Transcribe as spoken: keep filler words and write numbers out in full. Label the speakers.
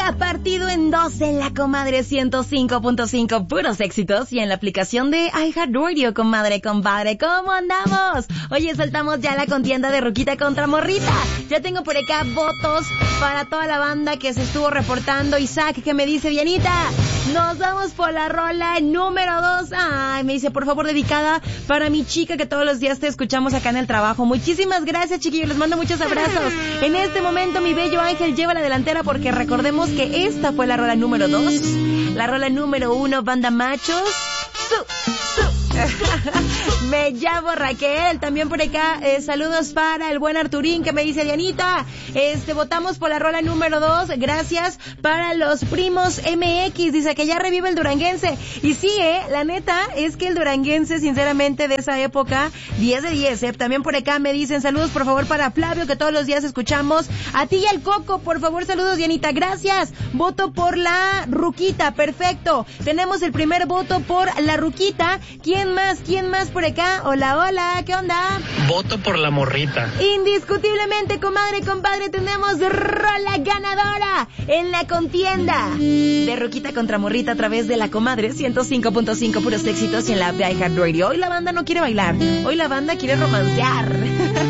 Speaker 1: Ruquita, partido en dos en la comadre ciento cinco punto cinco, puros éxitos, y en la aplicación de iHeartRadio, comadre, compadre, ¿cómo andamos? Oye, soltamos ya la contienda de Ruquita contra Morrita. Ya tengo por acá votos para toda la banda que se estuvo reportando. Isaac, que me dice, Dianita, nos vamos por la rola número dos. Ay, me dice, por favor, dedicada para mi chica que todos los días te escuchamos acá en el trabajo. Muchísimas gracias, chiquillos, les mando muchos abrazos. En este momento mi bello ángel lleva la delantera, porque recordemos que esta fue la rola número dos. La rola número uno, Banda Machos. Su, su. Me llamo Raquel. También por acá, eh, saludos para el buen Arturín, que me dice, Dianita, este, votamos por la rola número dos. Gracias para los primos M X. Dice que ya revive el duranguense. Y sí, eh, la neta es que el duranguense, sinceramente, de esa época, diez de diez, eh. También por acá me dicen, saludos por favor para Flavio, que todos los días escuchamos. A ti y al Coco, por favor, saludos, Dianita, gracias. Voto por la Ruquita, perfecto. Tenemos el primer voto por la Ruquita. ¿Quién más? ¿Quién más por acá? Hola, hola, ¿qué onda?
Speaker 2: Voto por la Morrita.
Speaker 1: Indiscutiblemente, comadre, compadre, tenemos rola ganadora en la contienda de Ruquita contra Morrita a través de la comadre ciento cinco punto cinco, puros éxitos, y en la app de iHeartRadio. Hoy la banda no quiere bailar, hoy la banda quiere romancear.